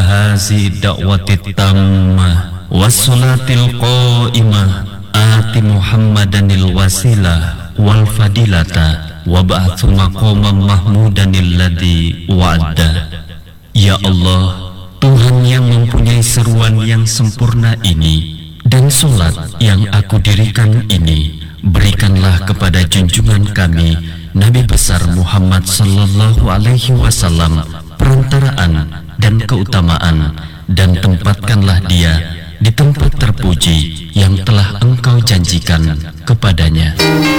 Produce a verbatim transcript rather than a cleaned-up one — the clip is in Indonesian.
hazi da'watit tammah wassalatil qa'imah ati Muhammadanil wasilah wal fadilata wa ba'athu maqamam mahmudanil ladzi wa'adda. Ya Allah, Tuhan yang mempunyai seruan yang sempurna ini dan solat yang aku dirikan ini, berikanlah kepada junjungan kami Nabi besar Muhammad sallallahu alaihi wasallam perantaraan dan keutamaan, dan tempatkanlah dia di tempat terpuji yang telah Engkau janjikan kepadanya.